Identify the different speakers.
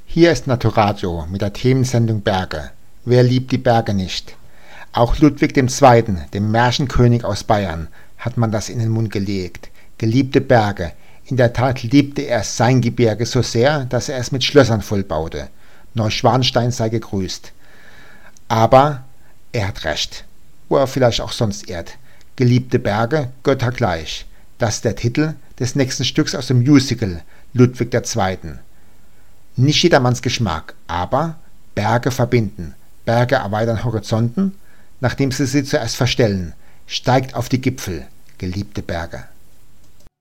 Speaker 1: Hier ist Naturadio mit der Themensendung Berge. Wer liebt die Berge nicht? Auch Ludwig II., dem Märchenkönig aus Bayern, hat man das in den Mund gelegt. Geliebte Berge. In der Tat liebte er sein Gebirge so sehr, dass er es mit Schlössern vollbaute. Neuschwanstein sei gegrüßt. Aber er hat recht, wo er vielleicht auch sonst ehrt. Geliebte Berge, Götter gleich. Das ist der Titel des nächsten Stücks aus dem Musical Ludwig II. Nicht jedermanns Geschmack, aber Berge verbinden. Berge erweitern Horizonten, nachdem sie zuerst verstellen. Steigt auf die Gipfel, geliebte Berge.